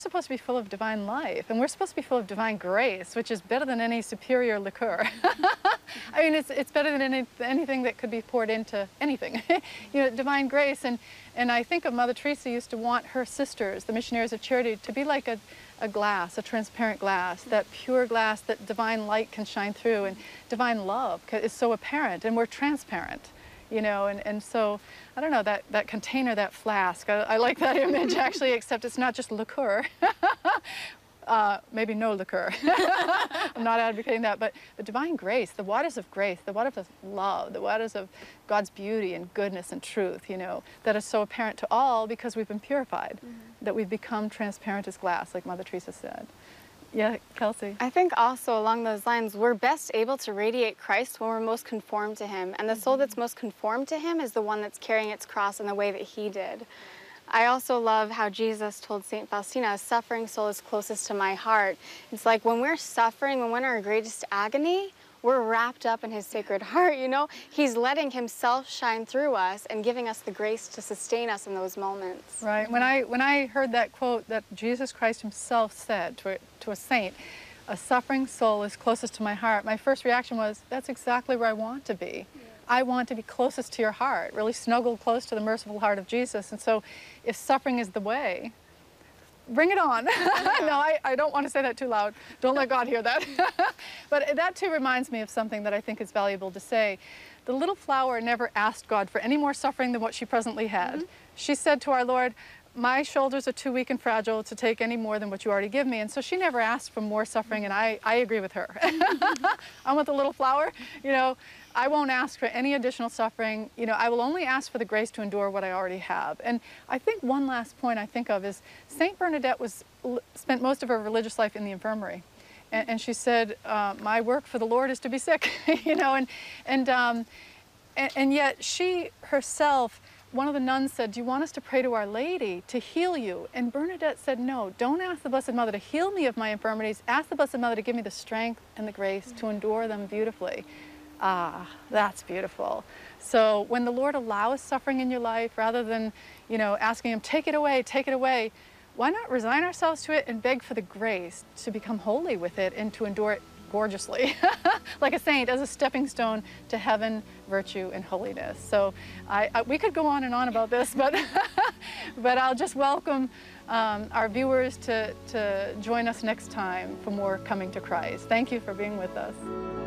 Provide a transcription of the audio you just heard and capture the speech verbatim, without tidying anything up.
supposed to be full of divine life, and we're supposed to be full of divine grace, which is better than any superior liqueur. I mean, it's, it's better than any, anything that could be poured into anything. You know, divine grace. And, and I think of Mother Teresa used to want her sisters, the missionaries of charity, to be like a, a glass, a transparent glass, that pure glass that divine light can shine through, and divine love is so apparent, and we're transparent. You know, and, and so, I don't know, that, that container, that flask, I, I like that image actually, except it's not just liqueur. uh, maybe no liqueur. I'm not advocating that, but the divine grace, the waters of grace, the waters of love, the waters of God's beauty and goodness and truth, you know, that is so apparent to all because we've been purified, mm-hmm. that we've become transparent as glass, like Mother Teresa said. Yeah, Kelsey. I think also along those lines, we're best able to radiate Christ when we're most conformed to him. And the soul that's most conformed to him is the one that's carrying its cross in the way that he did. I also love how Jesus told Saint Faustina, a suffering soul is closest to my heart. It's like when we're suffering, when we're in our greatest agony, we're wrapped up in his sacred heart, you know? He's letting himself shine through us and giving us the grace to sustain us in those moments. Right. When I, when I heard that quote that Jesus Christ himself said to a, to a saint, a suffering soul is closest to my heart, my first reaction was, that's exactly where I want to be. Yeah. I want to be closest to your heart, really snuggled close to the merciful heart of Jesus. And so if suffering is the way, bring it on. No, I, I don't want to say that too loud. Don't let God hear that. But that too reminds me of something that I think is valuable to say. The little flower never asked God for any more suffering than what she presently had. Mm-hmm. She said to our Lord, my shoulders are too weak and fragile to take any more than what you already give me. And so she never asked for more suffering, and I, I agree with her. I'm with the little flower, you know, I won't ask for any additional suffering. You know, I will only ask for the grace to endure what I already have. And I think one last point I think of is Saint Bernadette was, spent most of her religious life in the infirmary. And, and she said, uh, my work for the Lord is to be sick, you know, and, and, um, and, and yet she herself, one of the nuns said, do you want us to pray to Our Lady to heal you? And Bernadette said, no, don't ask the Blessed Mother to heal me of my infirmities. Ask the Blessed Mother to give me the strength and the grace to endure them beautifully. Ah, that's beautiful. So when the Lord allows suffering in your life, rather than, you know, asking him, take it away, take it away, why not resign ourselves to it and beg for the grace to become holy with it and to endure it gorgeously, like a saint, as a stepping stone to heaven, virtue, and holiness. So I, I, we could go on and on about this, but, but I'll just welcome um, our viewers to, to join us next time for more Coming to Christ. Thank you for being with us.